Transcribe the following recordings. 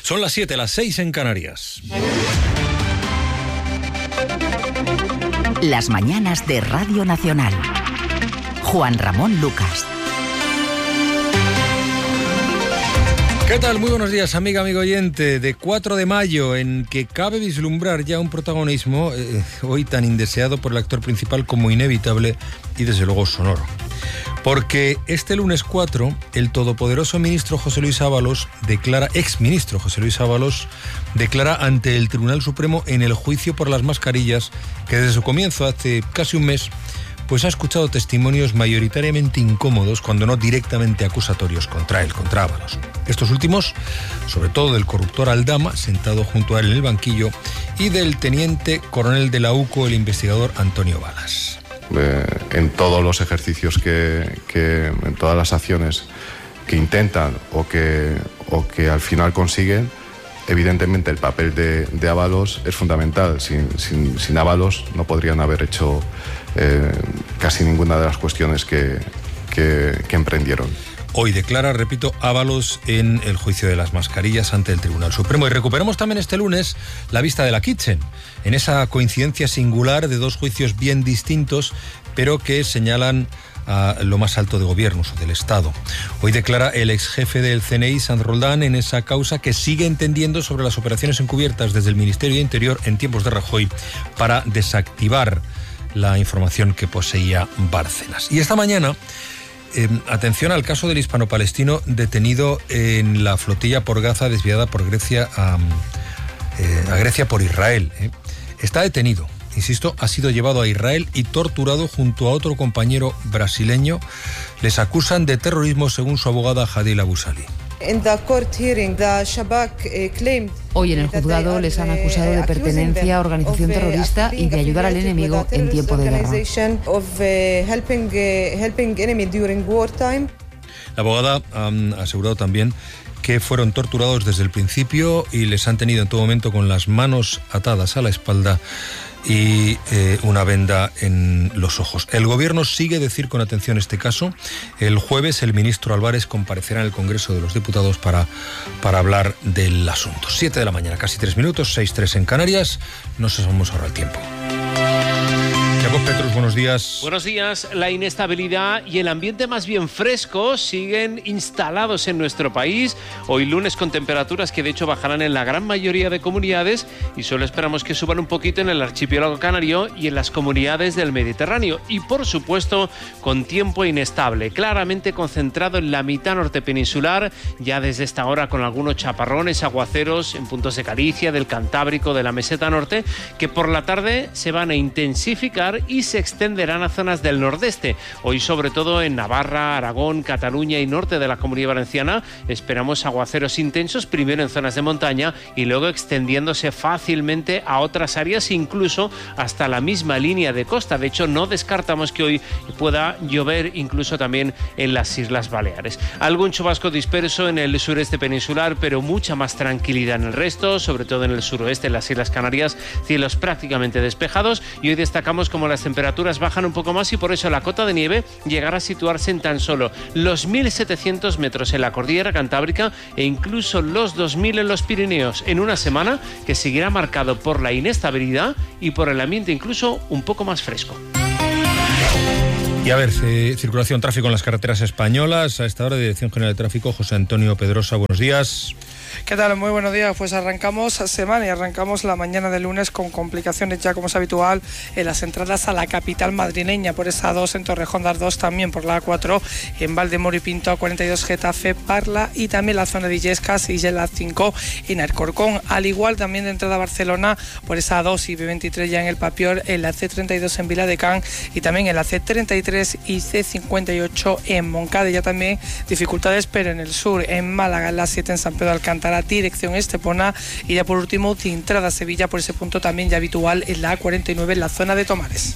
Son las 7, las 6 en Canarias. Las mañanas de Radio Nacional. Juan Ramón Lucas. ¿Qué tal? Muy buenos días, amigo oyente. De 4 de mayo, en que cabe vislumbrar ya un protagonismo hoy tan indeseado por el actor principal como inevitable y desde luego sonoro. Porque este lunes 4, el todopoderoso ministro José Luis Ábalos exministro José Luis Ábalos, declara ante el Tribunal Supremo en el juicio por las mascarillas que desde su comienzo, hace casi un mes, pues ha escuchado testimonios mayoritariamente incómodos, cuando no directamente acusatorios contra él, contra Ábalos. Estos últimos, sobre todo del corruptor Aldama, sentado junto a él en el banquillo, y del teniente coronel de la UCO, el investigador Antonio Balas. En todos los ejercicios en todas las acciones que intentan o que al final consiguen, evidentemente el papel de Ábalos es fundamental. Sin Ábalos no podrían haber hecho casi ninguna de las cuestiones que emprendieron. Hoy declara, repito, Ábalos en el juicio de las mascarillas ante el Tribunal Supremo. Y recuperamos también este lunes la vista de la Kitchen, en esa coincidencia singular de dos juicios bien distintos, pero que señalan a lo más alto de gobiernos o del Estado. Hoy declara el ex jefe del CNI, Sanz Roldán, en esa causa que sigue entendiendo sobre las operaciones encubiertas desde el Ministerio de Interior en tiempos de Rajoy para desactivar la información que poseía Bárcenas. Y esta mañana, atención al caso del hispano-palestino detenido en la flotilla por Gaza desviada por Grecia a Grecia por Israel. Está detenido, insisto, ha sido llevado a Israel y torturado junto a otro compañero brasileño. Les acusan de terrorismo según su abogada Hadil Abu Salih. Hoy en el juzgado les han acusado de pertenencia a organización terrorista y de ayudar al enemigo en tiempo de guerra. La abogada ha asegurado también que fueron torturados desde el principio y les han tenido en todo momento con las manos atadas a la espalda y una venda en los ojos. El gobierno sigue decir con atención este caso. El jueves el ministro Álvarez comparecerá en el Congreso de los Diputados para hablar del asunto. 7 de la mañana, casi 3 minutos, 6:03 en Canarias. Nos vamos a ahorrar el tiempo. Jacob Petrus, buenos días. Buenos días. La inestabilidad y el ambiente más bien fresco siguen instalados en nuestro país. Hoy lunes con temperaturas que de hecho bajarán en la gran mayoría de comunidades y solo esperamos que suban un poquito en el archipiélago canario y en las comunidades del Mediterráneo. Y por supuesto con tiempo inestable, claramente concentrado en la mitad norte peninsular, ya desde esta hora con algunos chaparrones, aguaceros en puntos de Galicia, del Cantábrico, de la meseta norte, que por la tarde se van a intensificar y se extenderán a zonas del nordeste. Hoy sobre todo en Navarra, Aragón, Cataluña y norte de la Comunidad Valenciana esperamos aguaceros intensos, primero en zonas de montaña y luego extendiéndose fácilmente a otras áreas, incluso hasta la misma línea de costa. De hecho, no descartamos que hoy pueda llover incluso también en las Islas Baleares. Algún chubasco disperso en el sureste peninsular, pero mucha más tranquilidad en el resto, sobre todo en el suroeste, en las Islas Canarias, cielos prácticamente despejados. Y hoy destacamos como las temperaturas bajan un poco más y por eso la cota de nieve llegará a situarse en tan solo los 1.700 metros en la cordillera cantábrica e incluso los 2.000 en los Pirineos, en una semana que seguirá marcado por la inestabilidad y por el ambiente incluso un poco más fresco. Y a ver, circulación, tráfico en las carreteras españolas. A esta hora, Dirección General de Tráfico, José Antonio Pedrosa, buenos días. ¿Qué tal? Muy buenos días. Pues arrancamos semana y arrancamos la mañana de lunes con complicaciones ya como es habitual en las entradas a la capital madrileña, por esa 2 en Torrejón de Ardoz, también por la A4 en Valdemoro y Pinto, A42 Getafe, Parla y también la zona de Illescas y la 5 en Alcorcón. Al igual también de entrada a Barcelona por esa A2 y B23 ya en el Papior, en la C32 en Viladecán y también en la C33 y C58 en Moncada. Ya también dificultades pero en el sur, en Málaga, en la 7 en San Pedro de Alcántara, dirección Estepona y ya por último de entrada a Sevilla por ese punto también ya habitual en la A49 en la zona de Tomares.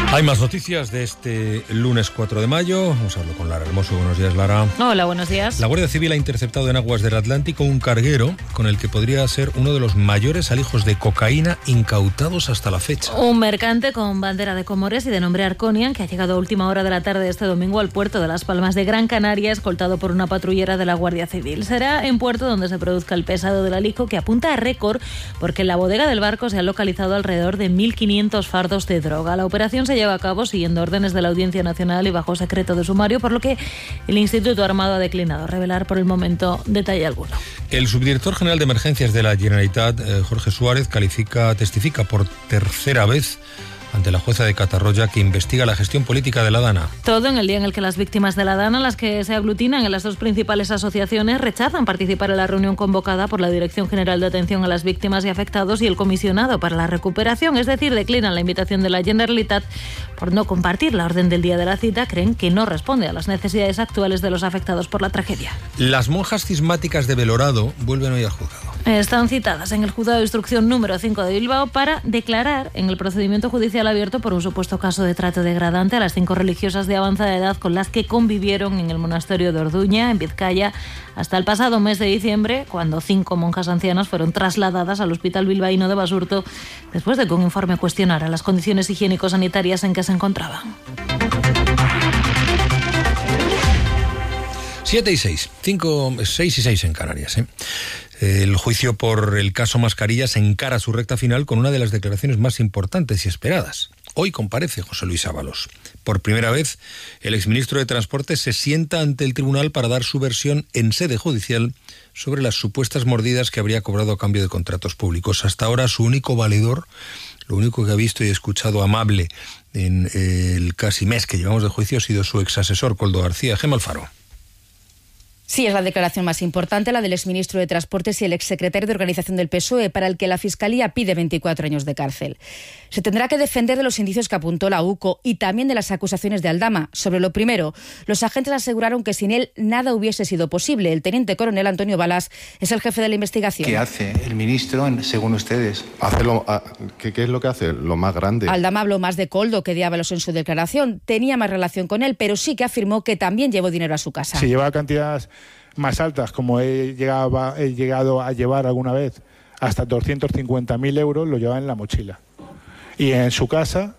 Hay más noticias de este lunes 4 de mayo. Vamos a hablar con Lara Hermoso. Buenos días, Lara. Hola, buenos días. La Guardia Civil ha interceptado en aguas del Atlántico un carguero con el que podría ser uno de los mayores alijos de cocaína incautados hasta la fecha. Un mercante con bandera de Comores y de nombre Arconian, que ha llegado a última hora de la tarde de este domingo al puerto de Las Palmas de Gran Canaria, escoltado por una patrullera de la Guardia Civil. Será en puerto donde se produzca el pesado del alijo, que apunta a récord porque en la bodega del barco se han localizado alrededor de 1.500 fardos de droga. La operación se lleva a cabo siguiendo órdenes de la Audiencia Nacional y bajo secreto de sumario, por lo que el Instituto Armado ha declinado revelar por el momento detalle alguno. El subdirector general de Emergencias de la Generalitat, Jorge Suárez, testifica por tercera vez ante la jueza de Catarroya, que investiga la gestión política de la Dana. Todo en el día en el que las víctimas de la Dana, las que se aglutinan en las dos principales asociaciones, rechazan participar en la reunión convocada por la Dirección General de Atención a las Víctimas y Afectados y el Comisionado para la Recuperación, es decir, declinan la invitación de la Generalitat por no compartir la orden del día de la cita. Creen que no responde a las necesidades actuales de los afectados por la tragedia. Las monjas cismáticas de Belorado vuelven hoy al juzgado. Están citadas en el Juzgado de Instrucción número 5 de Bilbao para declarar en el procedimiento judicial abierto por un supuesto caso de trato degradante a las 5 religiosas de avanzada edad con las que convivieron en el monasterio de Orduña, en Vizcaya, hasta el pasado mes de diciembre, cuando 5 monjas ancianas fueron trasladadas al Hospital Bilbaíno de Basurto después de que un informe cuestionara las condiciones higiénico-sanitarias en que se encontraban. 7 y 6, 6 y 6 en Canarias. El juicio por el caso Mascarillas encara su recta final con una de las declaraciones más importantes y esperadas. Hoy comparece José Luis Ábalos. Por primera vez, el exministro de Transporte se sienta ante el tribunal para dar su versión en sede judicial sobre las supuestas mordidas que habría cobrado a cambio de contratos públicos. Hasta ahora, su único valedor, lo único que ha visto y escuchado amable en el casi mes que llevamos de juicio, ha sido su exasesor, Koldo García. Gemma Alfaro. Sí, es la declaración más importante, la del exministro de Transportes y el exsecretario de Organización del PSOE, para el que la Fiscalía pide 24 años de cárcel. Se tendrá que defender de los indicios que apuntó la UCO y también de las acusaciones de Aldama. Sobre lo primero, los agentes aseguraron que sin él nada hubiese sido posible. El teniente coronel Antonio Balas es el jefe de la investigación. ¿Qué hace el ministro, según ustedes? ¿Qué es lo que hace? Lo más grande. Aldama habló más de Koldo que de Ábalos en su declaración. Tenía más relación con él, pero sí que afirmó que también llevó dinero a su casa. Si llevaba cantidades más altas, como he llegado a llevar alguna vez, hasta 250.000 euros, lo llevaba en la mochila. Y en su casa,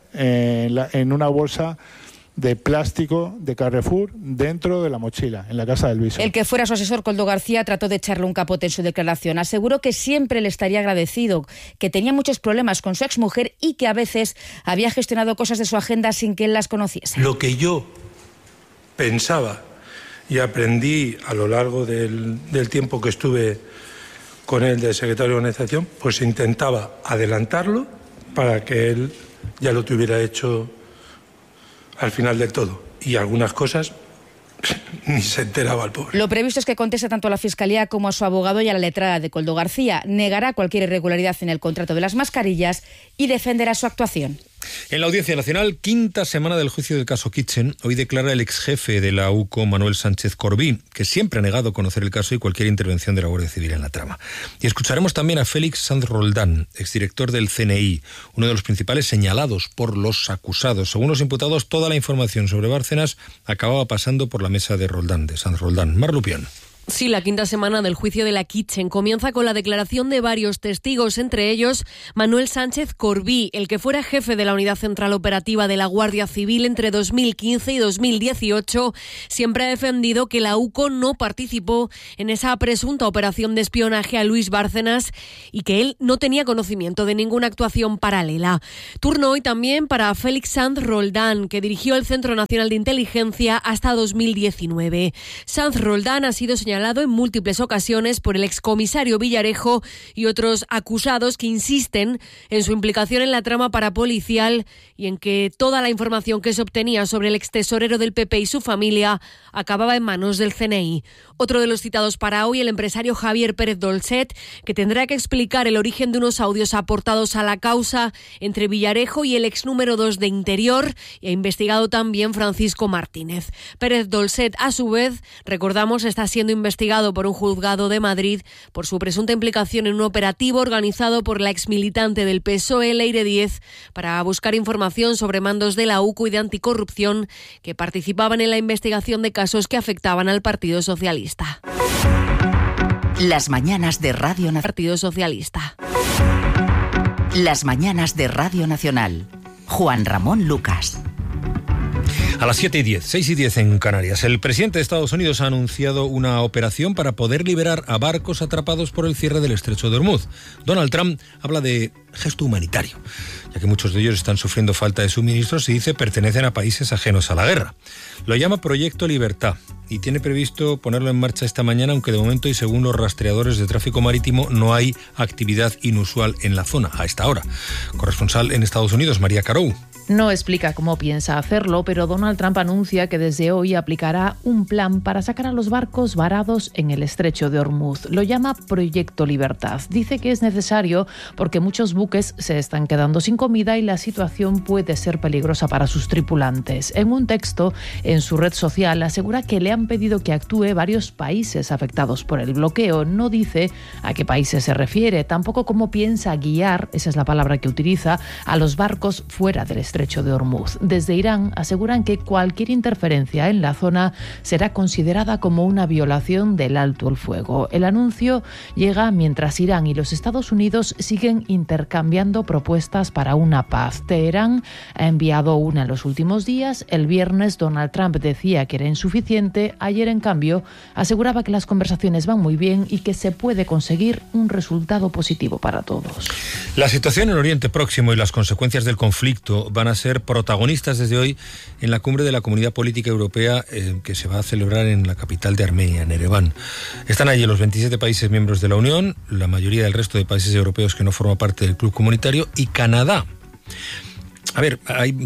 en una bolsa de plástico de Carrefour dentro de la mochila, en la casa del Viso. El que fuera su asesor, Koldo García, trató de echarle un capote en su declaración. Aseguró que siempre le estaría agradecido, que tenía muchos problemas con su exmujer y que a veces había gestionado cosas de su agenda sin que él las conociese. Lo que yo pensaba y aprendí a lo largo del tiempo que estuve con él de secretario de organización, pues intentaba adelantarlo para que él ya lo tuviera hecho al final del todo. Y algunas cosas ni se enteraba el pobre. Lo previsto es que conteste tanto a la Fiscalía como a su abogado y a la letrada de Koldo García. Negará cualquier irregularidad en el contrato de las mascarillas y defenderá su actuación. En la Audiencia Nacional, quinta semana del juicio del caso Kitchen, hoy declara el exjefe de la UCO, Manuel Sánchez Corbí, que siempre ha negado conocer el caso y cualquier intervención de la Guardia Civil en la trama. Y escucharemos también a Félix Sanz Roldán, exdirector del CNI, uno de los principales señalados por los acusados. Según los imputados, toda la información sobre Bárcenas acababa pasando por la mesa de Sanz Roldán. Mar Lupión. Sí, la quinta semana del juicio de la Kitchen comienza con la declaración de varios testigos, entre ellos Manuel Sánchez Corbí, el que fuera jefe de la Unidad Central Operativa de la Guardia Civil entre 2015 y 2018. Siempre ha defendido que la UCO no participó en esa presunta operación de espionaje a Luis Bárcenas y que él no tenía conocimiento de ninguna actuación paralela. Turno hoy también para Félix Sanz Roldán, que dirigió el Centro Nacional de Inteligencia hasta 2019. Sanz Roldán ha sido señalado en múltiples ocasiones por el excomisario Villarejo y otros acusados que insisten en su implicación en la trama parapolicial y en que toda la información que se obtenía sobre el extesorero del PP y su familia acababa en manos del CNI. Otro de los citados para hoy, el empresario Javier Pérez Dolcet, que tendrá que explicar el origen de unos audios aportados a la causa entre Villarejo y el ex número 2 de Interior, y ha investigado también Francisco Martínez. Pérez Dolcet, a su vez, recordamos, está siendo investigado por un juzgado de Madrid por su presunta implicación en un operativo organizado por la exmilitante del PSOE, Leire Díez, para buscar información sobre mandos de la UCO y de anticorrupción que participaban en la investigación de casos que afectaban al Partido Socialista. Las mañanas de Radio Nacional. Partido Socialista. Las mañanas de Radio Nacional. Juan Ramón Lucas. A las 7:10, 6:10 en Canarias, el presidente de Estados Unidos ha anunciado una operación para poder liberar a barcos atrapados por el cierre del estrecho de Hormuz. Donald Trump habla de gesto humanitario, ya que muchos de ellos están sufriendo falta de suministros y dice pertenecen a países ajenos a la guerra. Lo llama Proyecto Libertad y tiene previsto ponerlo en marcha esta mañana, aunque de momento y según los rastreadores de tráfico marítimo no hay actividad inusual en la zona a esta hora. Corresponsal en Estados Unidos, María Carou. No explica cómo piensa hacerlo, pero Donald Trump anuncia que desde hoy aplicará un plan para sacar a los barcos varados en el estrecho de Hormuz. Lo llama Proyecto Libertad. Dice que es necesario porque muchos buques se están quedando sin comida y la situación puede ser peligrosa para sus tripulantes. En un texto en su red social asegura que le han pedido que actúe varios países afectados por el bloqueo. No dice a qué países se refiere, tampoco cómo piensa guiar, esa es la palabra que utiliza, a los barcos fuera del estrecho de Hormuz. Desde Irán aseguran que cualquier interferencia en la zona será considerada como una violación del alto el fuego. El anuncio llega mientras Irán y los Estados Unidos siguen intercambiando propuestas para una paz. Teherán ha enviado una en los últimos días. El viernes Donald Trump decía que era insuficiente. Ayer, en cambio, aseguraba que las conversaciones van muy bien y que se puede conseguir un resultado positivo para todos. La situación en Oriente Próximo y las consecuencias del conflicto van a ser protagonistas desde hoy en la cumbre de la Comunidad Política Europea que se va a celebrar en la capital de Armenia, en Ereván. Están allí los 27 países miembros de la Unión, la mayoría del resto de países europeos que no forman parte del club comunitario y Canadá. A ver,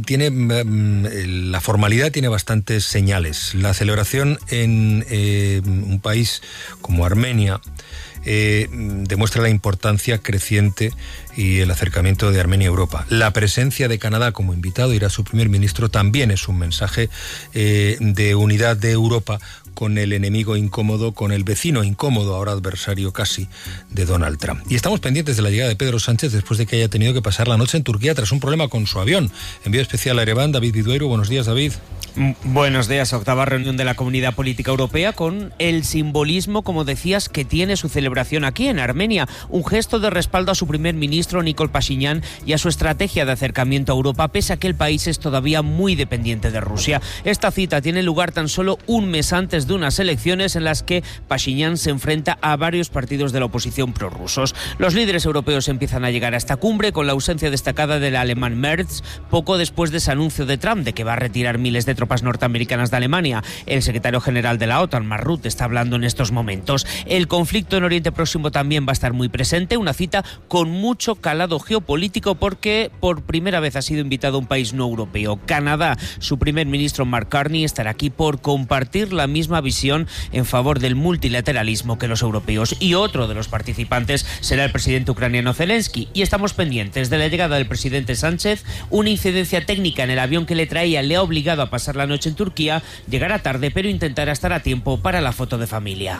la formalidad tiene bastantes señales. La celebración en un país como Armenia demuestra la importancia creciente y el acercamiento de Armenia a Europa. La presencia de Canadá como invitado, irá su primer ministro, también es un mensaje de unidad de Europa con el enemigo incómodo, con el vecino incómodo, ahora adversario casi, de Donald Trump. Y estamos pendientes de la llegada de Pedro Sánchez después de que haya tenido que pasar la noche en Turquía tras un problema con su avión. Envío especial a Ereván, David Vidueiro. Buenos días, David. Buenos días. Octava reunión de la Comunidad Política Europea con el simbolismo, como decías, que tiene su celebración aquí en Armenia. Un gesto de respaldo a su primer ministro, Nikol Pashinyan, y a su estrategia de acercamiento a Europa, pese a que el país es todavía muy dependiente de Rusia. Esta cita tiene lugar tan solo un mes antes de unas elecciones en las que Pashinyan se enfrenta a varios partidos de la oposición prorrusos. Los líderes europeos empiezan a llegar a esta cumbre con la ausencia destacada del alemán Merz, poco después de ese anuncio de Trump de que va a retirar miles de tropas norteamericanas de Alemania. El secretario general de la OTAN, Mark Rutte, está hablando en estos momentos. El conflicto en Oriente Próximo también va a estar muy presente, una cita con mucho calado geopolítico porque por primera vez ha sido invitado un país no europeo, Canadá. Su primer ministro, Mark Carney, estará aquí por compartir la misma visión en favor del multilateralismo que los europeos. Y otro de los participantes será el presidente ucraniano Zelensky. Y estamos pendientes de la llegada del presidente Sánchez. Una incidencia técnica en el avión que le traía le ha obligado a pasar la noche en Turquía. Llegará tarde, pero intentará estar a tiempo para la foto de familia.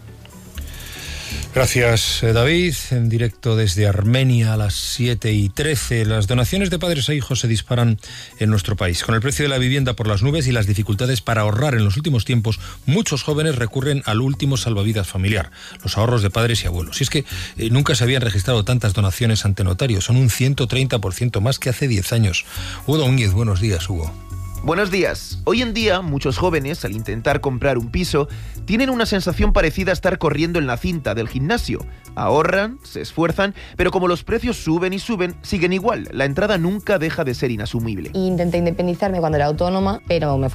Gracias, David. En directo desde Armenia a las 7:13. Las donaciones de padres a hijos se disparan en nuestro país. Con el precio de la vivienda por las nubes y las dificultades para ahorrar en los últimos tiempos, muchos jóvenes recurren al último salvavidas familiar, los ahorros de padres y abuelos. Y es que nunca se habían registrado tantas donaciones ante notario. Son un 130% más que hace 10 años. Hugo Domínguez, buenos días, Hugo. Buenos días. Hoy en día, muchos jóvenes, al intentar comprar un piso, tienen una sensación parecida a estar corriendo en la cinta del gimnasio. Ahorran, se esfuerzan, pero como los precios suben y suben, siguen igual. La entrada nunca deja de ser inasumible. Intenté independizarme cuando era autónoma, pero me fue